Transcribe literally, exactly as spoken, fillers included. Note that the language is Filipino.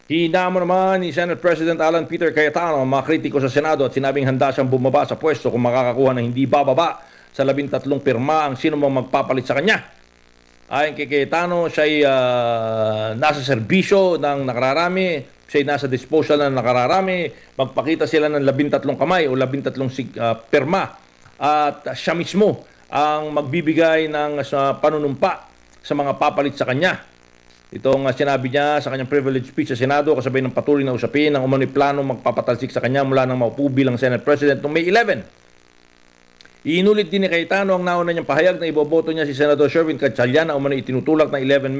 Hinamo naman ni Senate President Alan Peter Cayetano ang mga kritiko sa Senado at sinabing handa siyang bumaba sa pwesto kung makakakuha ng hindi bababa sa labintatlong pirma ang sino mang magpapalit sa kanya. Ayon kay Cayetano, siya'y uh, nasa serbisyo ng nakararami, siya'y nasa disposal ng nakararami, magpakita sila ng labintatlong kamay o labintatlong uh, pirma at siya mismo ang magbibigay ng uh, panunumpa sa mga papalit sa kanya. Itong uh, sinabi niya sa kanyang privilege speech sa Senado kasabay ng patuloy na usapin ng umano'y plano magpapatalsik sa kanya mula nang maupo bilang Senate President noong May eleventh. Inulit din ni Cayetano ang nauna niyang pahayag na iboboto niya si Senador Sherwin Gatchalian na umano'y itinutulak ng eleven